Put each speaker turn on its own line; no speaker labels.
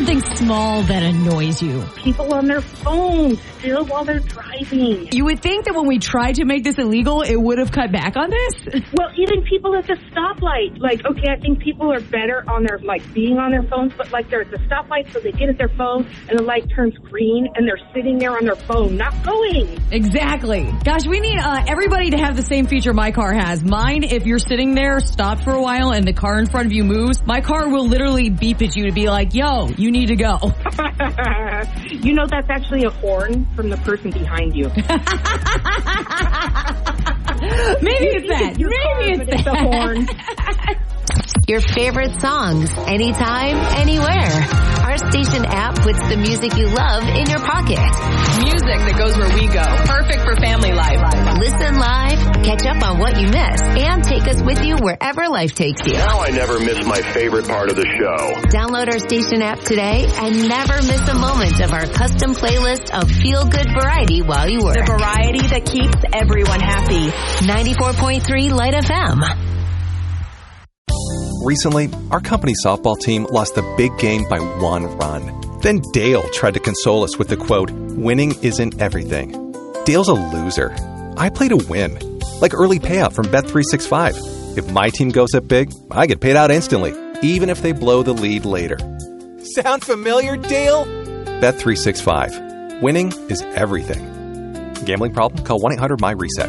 something small that annoys you?
People on their phones still while they're driving.
You would think that when we tried to make this illegal, it would have cut back on this.
Well, even people at the stoplight. Like, okay, I think people are better on their, being on their phones, but, they're at the stoplight, so they get at their phone, and the light turns green, and they're sitting there on their phone, not going.
Exactly. Gosh, we need everybody to have the same feature my car has. Mine, if you're sitting there, stopped for a while, and the car in front of you moves, my car will literally beep at you to be like, yo, you need to go.
You know that's actually a horn from the person behind you.
Maybe it's that. Maybe it's
a horn.
Your favorite songs, anytime, anywhere. Our station app puts the music you love in your pocket.
Music that goes where we go. Perfect for family life.
Listen live, catch up on what you missed, and take us with you wherever life takes you.
Now I never miss my favorite part of the show.
Download our station app today and never miss a moment of our custom playlist of feel-good variety while you work.
The variety that keeps everyone happy.
94.3 Light FM.
Recently, our company softball team lost the big game by 1 run. Then Dale tried to console us with the quote, "Winning isn't everything." Dale's a loser. I play to win. Like early payout from Bet365. If my team goes up big, I get paid out instantly, even if they blow the lead later. Sound familiar, Dale? Bet365. Winning is everything. Gambling problem? Call 1-800-MY-RESET.